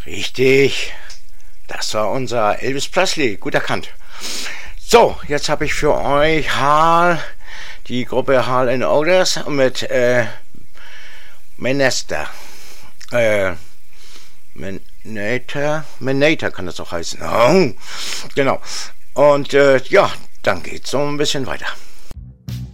Richtig, das war unser Elvis Presley, gut erkannt. So, jetzt habe ich für euch die Gruppe Hall & Oates mit Menator. Menator kann das auch heißen. Oh, genau. Und ja, dann geht's so ein bisschen weiter.